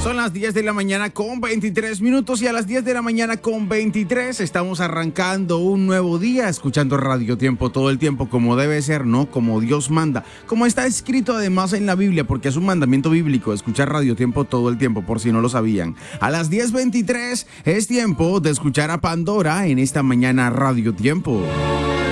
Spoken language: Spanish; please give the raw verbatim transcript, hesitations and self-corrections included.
Son las diez de la mañana con veintitrés minutos y a las diez de la mañana con veintitrés estamos arrancando un nuevo día escuchando Radio Tiempo todo el tiempo como debe ser, no como Dios manda, como está escrito además en la Biblia, porque es un mandamiento bíblico escuchar Radio Tiempo todo el tiempo, por si no lo sabían. A las diez veintitrés es tiempo de escuchar a Pandora en esta mañana Radio Tiempo.